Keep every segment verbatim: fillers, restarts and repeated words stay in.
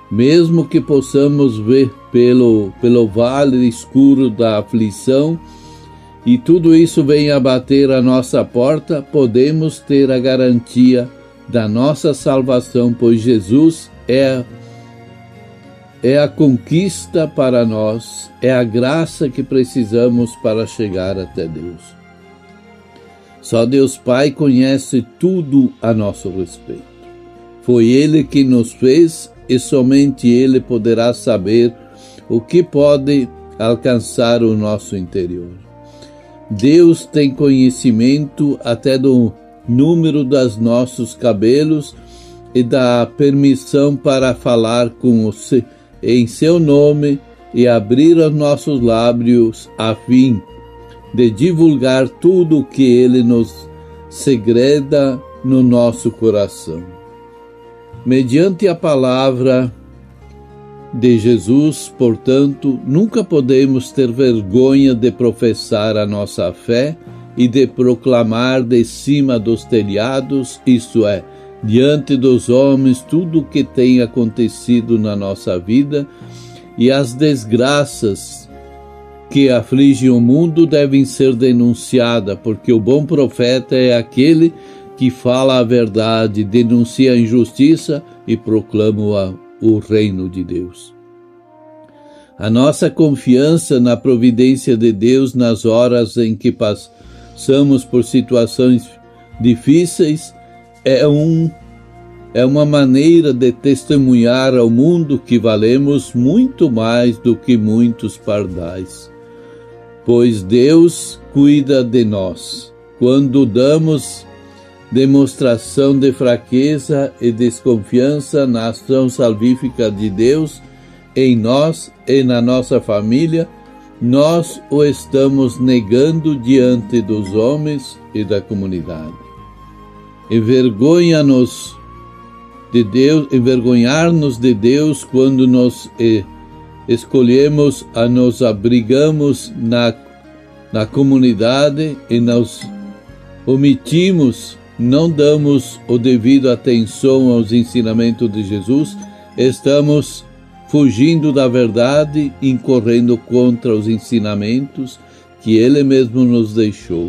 Mesmo que possamos ver pelo, pelo vale escuro da aflição e tudo isso venha bater a nossa porta, podemos ter a garantia da nossa salvação, pois Jesus é, é a conquista para nós, é a graça que precisamos para chegar até Deus. Só Deus Pai conhece tudo a nosso respeito. Foi Ele que nos fez e somente Ele poderá saber o que pode alcançar o nosso interior. Deus tem conhecimento até do número dos nossos cabelos e dá permissão para falar com o, em seu nome e abrir os nossos lábios a fim de divulgar tudo o que Ele nos segreda no nosso coração. Mediante a palavra de Jesus, portanto, nunca podemos ter vergonha de professar a nossa fé e de proclamar de cima dos telhados, isto é, diante dos homens, tudo o que tem acontecido na nossa vida e as desgraças que afligem o mundo devem ser denunciadas, porque o bom profeta é aquele que fala a verdade, denuncia a injustiça e proclama o reino de Deus. A nossa confiança na providência de Deus nas horas em que passamos por situações difíceis é, um, é uma maneira de testemunhar ao mundo que valemos muito mais do que muitos pardais, pois Deus cuida de nós. Quando damos demonstração de fraqueza e desconfiança na ação salvífica de Deus em nós e na nossa família, nós o estamos negando diante dos homens e da comunidade. Envergonha-nos de Deus, envergonhar-nos de Deus quando nos eh, escolhemos a nos abrigamos na, na comunidade e nos omitimos, não damos o devido atenção aos ensinamentos de Jesus, estamos fugindo da verdade, incorrendo contra os ensinamentos que Ele mesmo nos deixou.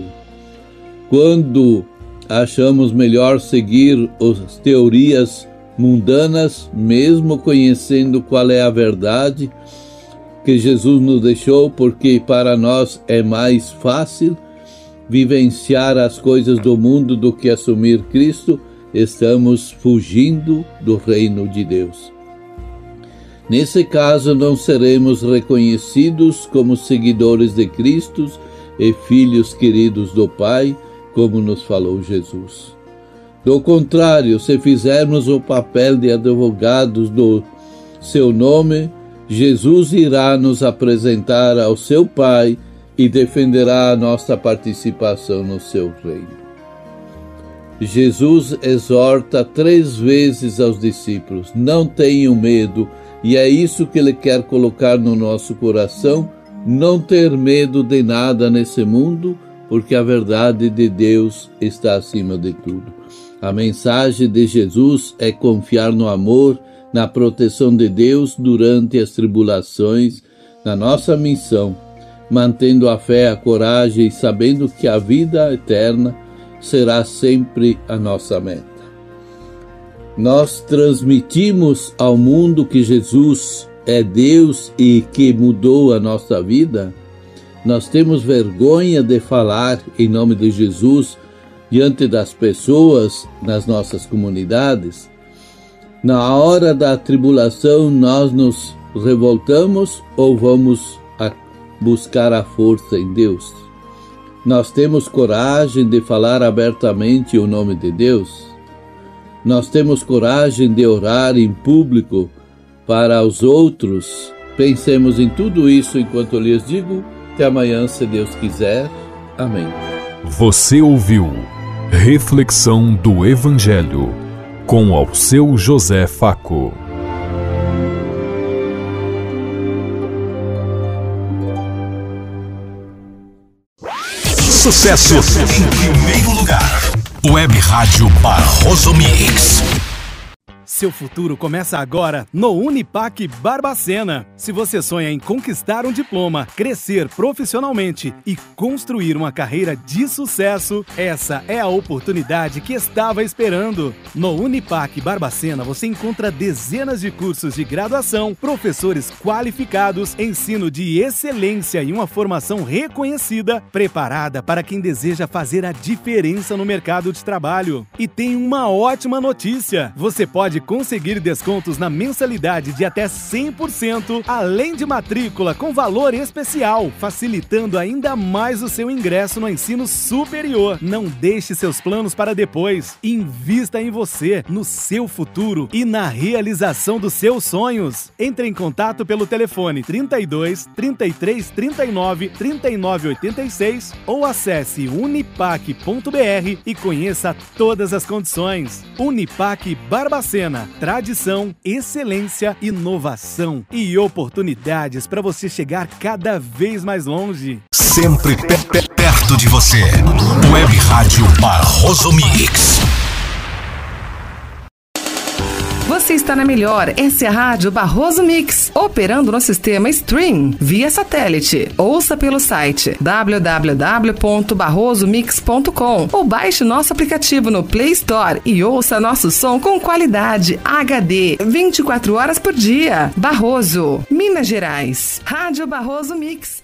Quando achamos melhor seguir as teorias mundanas, mesmo conhecendo qual é a verdade que Jesus nos deixou, porque para nós é mais fácil vivenciar as coisas do mundo do que assumir Cristo, estamos fugindo do reino de Deus. Nesse caso, não seremos reconhecidos como seguidores de Cristo e filhos queridos do Pai, como nos falou Jesus. Do contrário, se fizermos o papel de advogados do seu nome, Jesus irá nos apresentar ao seu Pai e defenderá a nossa participação no seu reino. Jesus exorta três vezes aos discípulos: não tenham medo, e é isso que Ele quer colocar no nosso coração, não ter medo de nada nesse mundo, porque a verdade de Deus está acima de tudo. A mensagem de Jesus é confiar no amor, na proteção de Deus durante as tribulações, na nossa missão, mantendo a fé, a coragem e sabendo que a vida eterna será sempre a nossa meta. Nós transmitimos ao mundo que Jesus é Deus e que mudou a nossa vida. Nós temos vergonha de falar em nome de Jesus diante das pessoas nas nossas comunidades. Na hora da tribulação, nós nos revoltamos ou vamos a buscar a força em Deus? Nós temos coragem de falar abertamente o nome de Deus? Nós temos coragem de orar em público para os outros? Pensemos em tudo isso enquanto eu lhes digo. Até amanhã, se Deus quiser. Amém. Você ouviu Reflexão do Evangelho com Alceu José Facco. Sucesso em primeiro lugar. Web Rádio Barroso Mix. Seu futuro começa agora no Unipac Barbacena. Se você sonha em conquistar um diploma, crescer profissionalmente e construir uma carreira de sucesso, essa é a oportunidade que estava esperando. No Unipac Barbacena você encontra dezenas de cursos de graduação, professores qualificados, ensino de excelência e uma formação reconhecida, preparada para quem deseja fazer a diferença no mercado de trabalho. E tem uma ótima notícia: você pode conseguir descontos na mensalidade de até cem por cento, além de matrícula com valor especial, facilitando ainda mais o seu ingresso no ensino superior. Não deixe seus planos para depois. Invista em você, no seu futuro e na realização dos seus sonhos. Entre em contato pelo telefone trinta e dois, trinta e três, trinta e nove, trinta e nove oitenta e seis ou acesse unipac ponto br e conheça todas as condições. Unipac Barbacena. Tradição, excelência, inovação e oportunidades para você chegar cada vez mais longe. Sempre pe pe perto de você. Web Rádio Barroso Mix. Você está na melhor, essa é a Rádio Barroso Mix, operando no sistema Stream, via satélite. Ouça pelo site w w w ponto barroso mix ponto com ou baixe nosso aplicativo no Play Store e ouça nosso som com qualidade H D, vinte e quatro horas por dia. Barroso, Minas Gerais. Rádio Barroso Mix.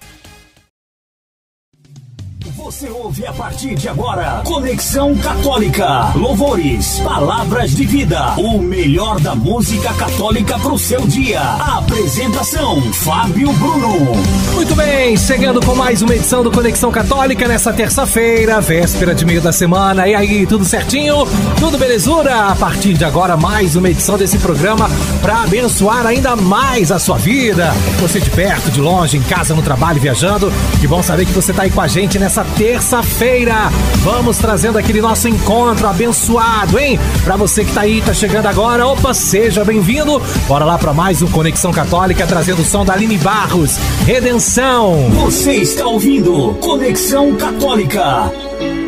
Você ouve a partir de agora Conexão Católica, louvores, palavras de vida, o melhor da música católica pro seu dia. A apresentação, Fábio Bruno. Muito bem, chegando com mais uma edição do Conexão Católica nessa terça-feira, véspera de meio da semana. E aí, tudo certinho? Tudo belezura? A partir de agora, mais uma edição desse programa para abençoar ainda mais a sua vida. Você de perto, de longe, em casa, no trabalho, viajando. Que bom saber que você tá aí com a gente nessa terça-feira. Vamos trazendo aquele nosso encontro abençoado, hein? Pra você que tá aí, tá chegando agora, opa, seja bem-vindo. Bora lá pra mais um Conexão Católica, trazendo o som da Aline Barros, Redenção. Você está ouvindo Conexão Católica.